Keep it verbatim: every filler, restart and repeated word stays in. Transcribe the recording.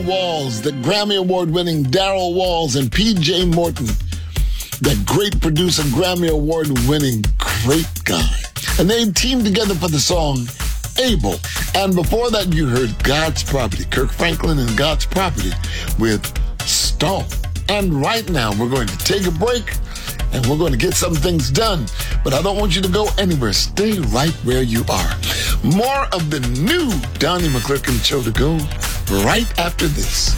Walls, the Grammy Award-winning Daryl Walls and P J Morton, the great producer, Grammy Award-winning great guy. And they teamed together for the song Able. And before that, you heard God's Property, Kirk Franklin and God's Property with Stone. And right now, we're going to take a break and we're going to get some things done. But I don't want you to go anywhere. Stay right where you are. More of the new Donnie McClurkin show to go right after this.